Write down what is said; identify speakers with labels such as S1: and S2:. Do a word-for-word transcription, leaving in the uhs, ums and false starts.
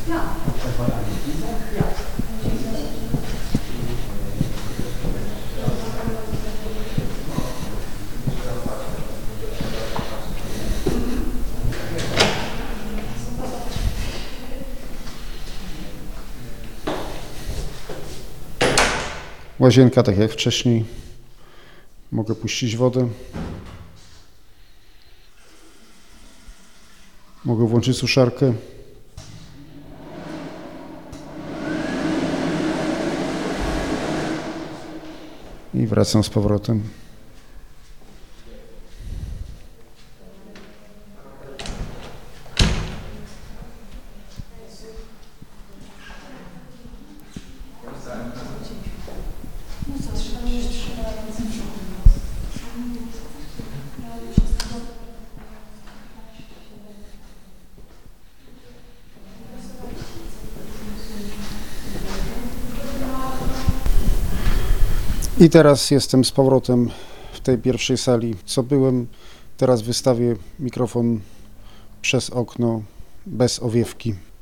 S1: Łazienka, tak jak wcześniej. Mogę puścić wodę. Mogę włączyć suszarkę. I wracam z powrotem. I teraz jestem z powrotem w tej pierwszej sali, co byłem. Teraz wystawię mikrofon przez okno bez owiewki.